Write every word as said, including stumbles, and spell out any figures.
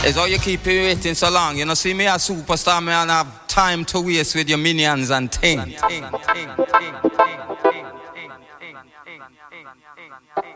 It's how you keep it waiting so long. You know, see me a superstar, me and have time to waste with your minions and things.